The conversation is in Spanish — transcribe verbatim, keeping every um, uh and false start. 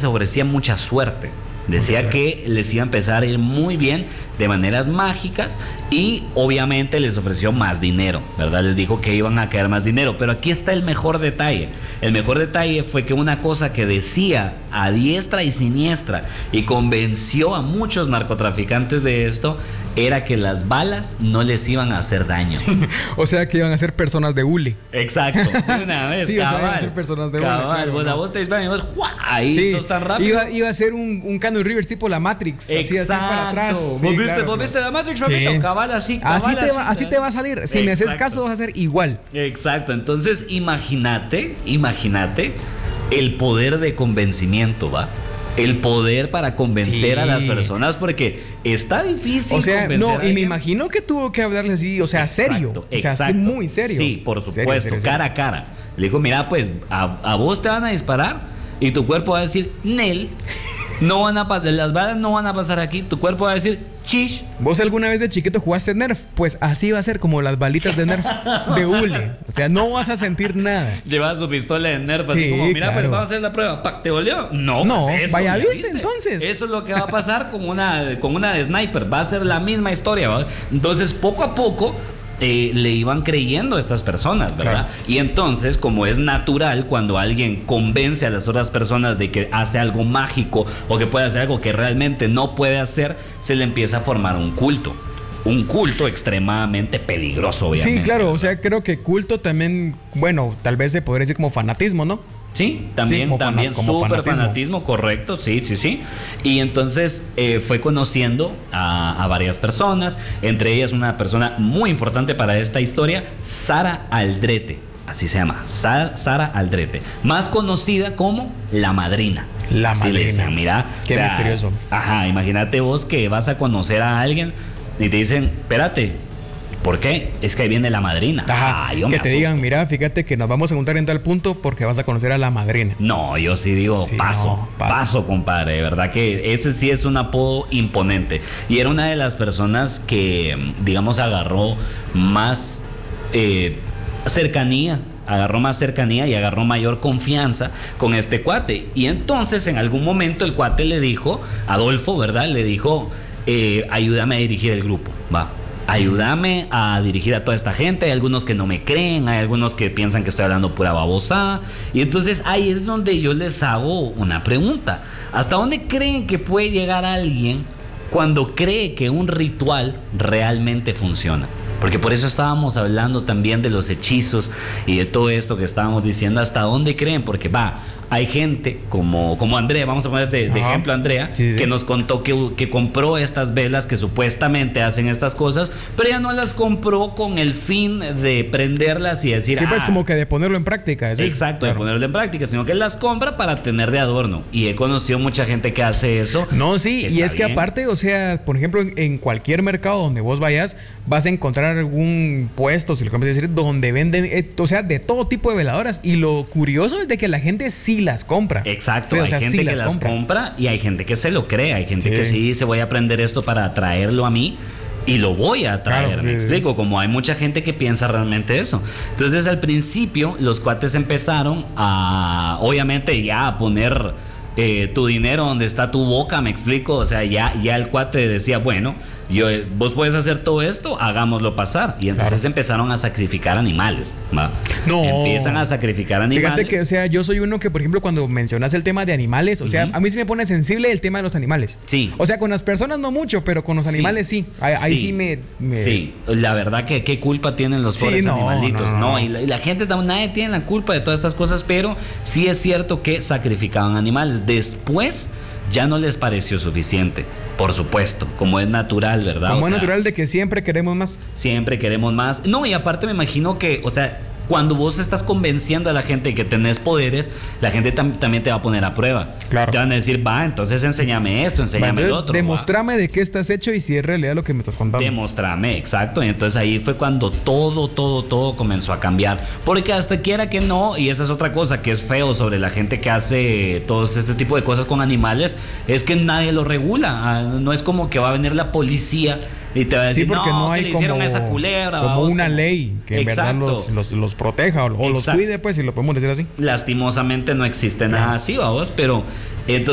les ofrecía mucha suerte. Decía que les iba a empezar a ir muy bien de maneras mágicas y obviamente les ofreció más dinero, ¿verdad? Les dijo que iban a quedar más dinero, pero aquí está el mejor detalle. El mejor detalle fue que una cosa que decía a diestra y siniestra y convenció a muchos narcotraficantes de esto era que las balas no les iban a hacer daño. O sea, que iban a ser personas de hule. Exacto, de una vez, sí, cabal. O sea, iban a ser personas de hule. Cabal, vos, no. vos te disparan y vos, ¡juá! Ahí sí, sos tan rápido. Iba, iba a ser un, un Keanu Reeves tipo la Matrix. Así, así para atrás. ¿Vos, Sí, viste, claro, ¿Vos claro. viste la Matrix, papito? Sí. Cabal así, cabal así, te así, va, así te va a salir. Si Exacto. me haces caso, vas a hacer igual. Exacto. Entonces, imagínate, imagínate el poder de convencimiento, ¿va? El poder para convencer sí. a las personas, porque está difícil o sea, convencer no, a y alguien. me imagino que tuvo que hablarle así, o sea, Exacto, serio. O sea, exacto. así muy serio. Sí, por supuesto, serio, serio, cara serio. a cara. Le dijo, mira, pues, a, a vos te van a disparar y tu cuerpo va a decir, Nel, no van a pasar, las balas no van a pasar aquí. Tu cuerpo va a decir, chish. ¿Vos alguna vez de chiquito jugaste Nerf? Pues así va a ser como las balitas de Nerf de hule. O sea, no vas a sentir nada. Llevas su pistola de Nerf, así Sí, como, mira, claro. pero vamos a hacer la prueba. Pa, ¿te dolió? No, No, pues eso, vaya, ¿ya ¿viste entonces? Eso es lo que va a pasar con una, con una de sniper. Va a ser la misma historia, ¿verdad? Entonces, poco a poco eh, le iban creyendo a estas personas, ¿verdad? Claro. Y entonces, como es natural, cuando alguien convence a las otras personas de que hace algo mágico o que puede hacer algo que realmente no puede hacer, se le empieza a formar un culto. Un culto extremadamente peligroso, obviamente. Sí, claro, o sea, creo que culto también, bueno, tal vez se podría decir como fanatismo, ¿no? Sí, también, Sí, como también fana- como súper fanatismo. fanatismo, correcto, sí, sí, sí. Y entonces eh, fue conociendo a, a varias personas, entre ellas una persona muy importante para esta historia, Sara Aldrete, así se llama, Sara, Sara Aldrete, más conocida como La Madrina. La Así le Madrina. dicen, mira. Qué misterioso. Ajá, imagínate vos que vas a conocer a alguien y te dicen, espérate, ¿por qué? Es que ahí viene la madrina. Ajá, Ah, yo que me te asusto. digan, mira, fíjate que nos vamos a juntar en tal punto porque vas a conocer a la madrina. No, yo sí digo Sí, paso, no, paso, paso. compadre, de verdad que ese sí es un apodo imponente. Y era una de las personas que, digamos, agarró más eh, cercanía, agarró más cercanía y agarró mayor confianza con este cuate. Y entonces en algún momento el cuate le dijo, Adolfo, ¿verdad? Le dijo, eh, ayúdame a dirigir el grupo, va. Ayúdame a dirigir a toda esta gente. Hay algunos que no me creen, hay algunos que piensan que estoy hablando pura babosada. Y entonces ahí es donde yo les hago una pregunta. ¿Hasta dónde creen que puede llegar alguien cuando cree que un ritual realmente funciona? Porque por eso estábamos hablando también de los hechizos y de todo esto que estábamos diciendo. ¿Hasta dónde creen? Porque va, hay gente como, como Andrea, vamos a poner de, de ejemplo a Andrea, sí, sí. que nos contó que, que compró estas velas que supuestamente hacen estas cosas, pero ella no las compró con el fin de prenderlas y decir, Sí, pues ah, como que de ponerlo en práctica. ¿sí? exacto, Claro. de ponerlo en práctica, sino que las compra para tener de adorno. Y he conocido mucha gente que hace eso. No, sí, y Está es que bien. aparte, o sea, por ejemplo, en, en cualquier mercado donde vos vayas, vas a encontrar algún puesto, si lo queremos decir, donde venden, eh, o sea, de todo tipo de veladoras. Y lo curioso es de que la gente sí las compra. Exacto, Sí, o hay sea, gente sí que las compra. y hay gente que se lo cree, hay gente Sí. que sí dice voy a aprender esto para traerlo a mí y lo voy a traer, Claro, me sí, explico, sí. como hay mucha gente que piensa realmente eso. Entonces al principio los cuates empezaron a, obviamente ya a poner eh, tu dinero donde está tu boca, me explico, o sea, ya, ya el cuate decía, bueno, yo, vos puedes hacer todo esto, hagámoslo pasar. Y entonces Claro. empezaron a sacrificar animales, ¿va? No. Empiezan a sacrificar animales. Fíjate que, o sea, yo soy uno que, por ejemplo, cuando mencionas el tema de animales, o sea, Ujú. a mí sí me pone sensible el tema de los animales. Sí. O sea, con las personas no mucho, pero con los Sí. animales sí. Ahí ahí sí, me, me- Sí, la verdad que qué culpa tienen los Sí, pobres no, animalitos, no, ¿no? no. Y, la, y la gente, tam- nadie tiene la culpa de todas estas cosas, pero sí es cierto que sacrificaban animales. Después ya no les pareció suficiente, por supuesto, como es natural, ¿verdad? Como O es sea, natural de que siempre queremos más. siempre queremos más. No, y aparte me imagino que, o sea, cuando vos estás convenciendo a la gente que tenés poderes, la gente tam- también te va a poner a prueba. Claro. Te van a decir, va, entonces enséñame esto, enséñame Entonces, lo otro. va. demostrame de qué estás hecho y si es realidad lo que me estás contando. Demostrame, exacto. Y entonces ahí fue cuando todo, todo, todo comenzó a cambiar. Porque hasta quiera que no, y esa es otra cosa que es feo sobre la gente que hace todo este tipo de cosas con animales, es que nadie lo regula. Ah, no es como que va a venir la policía y te va a decir, Sí, porque no, no, que hay le como, hicieron esa culebra. como vamos, una como- ley que en verdad Exacto. los, los, los proteja o, o los Exacto. cuide, pues, si lo podemos decir así. Lastimosamente no existe nada así, vamos, pero entonces